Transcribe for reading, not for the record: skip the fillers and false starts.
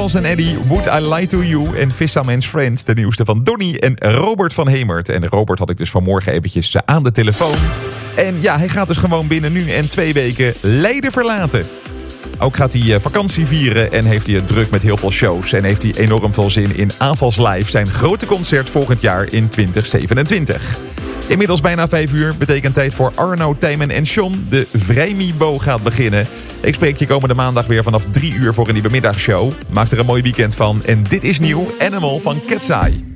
Charles en Eddie, Would I Lie to You en Fisherman's Friend. De nieuwste van Donnie en Robert van Hemert. En Robert had ik dus vanmorgen eventjes aan de telefoon. En ja, hij gaat dus gewoon binnen nu en 2 weken Leiden verlaten. Ook gaat hij vakantie vieren en heeft hij het druk met heel veel shows. En heeft hij enorm veel zin in Aanvals Live, zijn grote concert volgend jaar in 2027. Inmiddels bijna 5 uur, betekent tijd voor Arno, Tijmen en John. De Vrijmibo gaat beginnen. Ik spreek je komende maandag weer vanaf 3 uur voor een nieuwe middagshow. Maak er een mooi weekend van. En dit is nieuw, Animal van Cat's Eye.